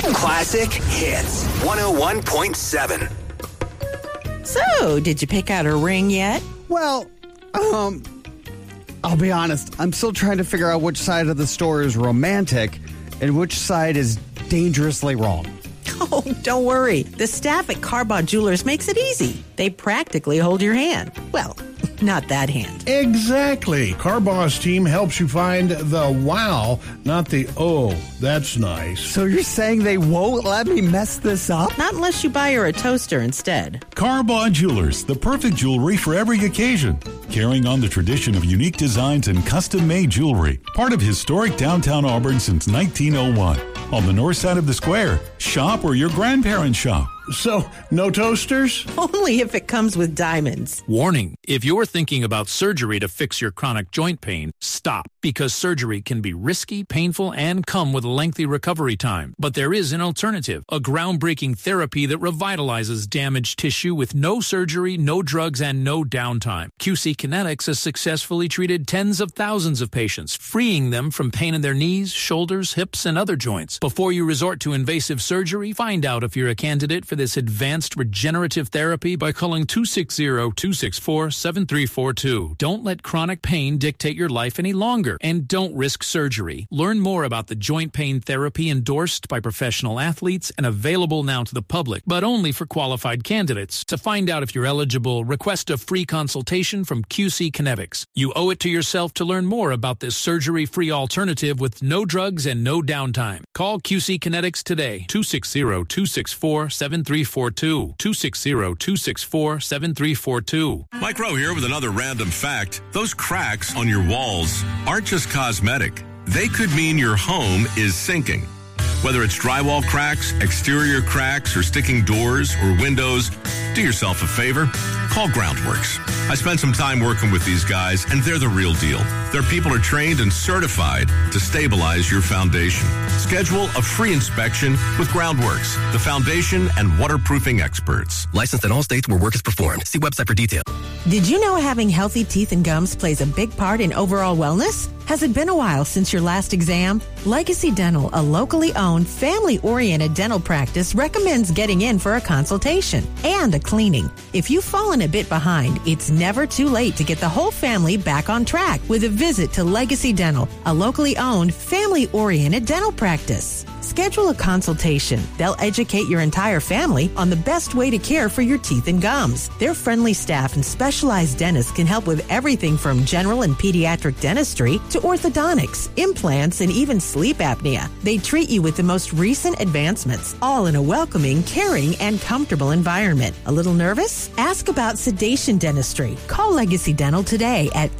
Classic Hits 101.7. So, did you pick out a ring yet? Well, I'll be honest. I'm still trying to figure out which side of the store is romantic and which side is dangerously wrong. Oh, don't worry. The staff at Carbaugh Jewelers makes it easy. They practically hold your hand. Well, not that hand. Exactly. Carbaugh's team helps you find the wow, not the oh, that's nice. So you're saying they won't let me mess this up? Not unless you buy her a toaster instead. Carbaugh Jewelers, the perfect jewelry for every occasion. Carrying on the tradition of unique designs and custom-made jewelry. Part of historic downtown Auburn since 1901. On the north side of the square. Shop where your grandparents shop. So, no toasters? Only if it comes with diamonds. Warning, if you're thinking about surgery to fix your chronic joint pain, stop, because surgery can be risky, painful, and come with a lengthy recovery time. But there is an alternative, a groundbreaking therapy that revitalizes damaged tissue with no surgery, no drugs, and no downtime. QC Kinetics has successfully treated tens of thousands of patients, freeing them from pain in their knees, shoulders, hips, and other joints. Before you resort to invasive surgery, find out if you're a candidate for this advanced regenerative therapy by calling 260-264-7342. Don't let chronic pain dictate your life any longer, and don't risk surgery. Learn more about the joint pain therapy endorsed by professional athletes and available now to the public, but only for qualified candidates. To find out if you're eligible, request a free consultation from QC Kinetics. You owe it to yourself to learn more about this surgery-free alternative with no drugs and no downtime. Call QC Kinetics today, 260-264-7342. 260-264-7342. Mike Rowe here with another random fact. Those cracks on your walls aren't just cosmetic. They could mean your home is sinking. Whether it's drywall cracks, exterior cracks, or sticking doors or windows, do yourself a favor. Call Groundworks. I spent some time working with these guys, and they're the real deal. Their people are trained and certified to stabilize your foundation. Schedule a free inspection with Groundworks, the foundation and waterproofing experts. Licensed in all states where work is performed. See website for details. Did you know having healthy teeth and gums plays a big part in overall wellness? Has it been a while since your last exam? Legacy Dental, a locally owned, family-oriented dental practice, recommends getting in for a consultation and a cleaning. If you've fallen a bit behind, it's never too late to get the whole family back on track with a visit to Legacy Dental, a locally owned, family-oriented dental practice. Schedule a consultation. They'll educate your entire family on the best way to care for your teeth and gums. Their friendly staff and specialized dentists can help with everything from general and pediatric dentistry to orthodontics, implants, and even sleep apnea. They treat you with the most recent advancements, all in a welcoming, caring, and comfortable environment. A little nervous? Ask about sedation dentistry. Call Legacy Dental today at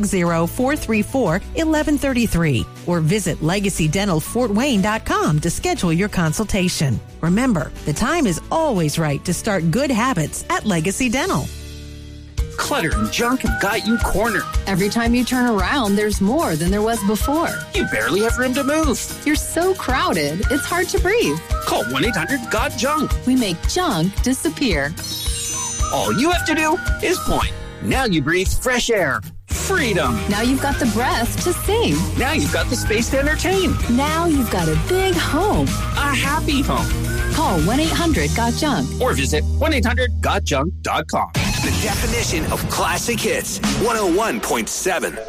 260-434-1133 or visit legacydentalfortwayne.com to schedule your consultation. Remember, the time is always right to start good habits at Legacy Dental. Clutter and junk have got you cornered. Every time you turn around, there's more than there was before. You barely have room to move. You're so crowded, it's hard to breathe. Call 1-800-GOT-JUNK. We make junk disappear. All you have to do is point. Now you breathe fresh air. Freedom. Now you've got the breath to sing. Now you've got the space to entertain. Now you've got a big home. A happy home. Call 1-800-GOT-JUNK. Or visit 1-800-GOTJUNK.com. The definition of classic hits, 101.7.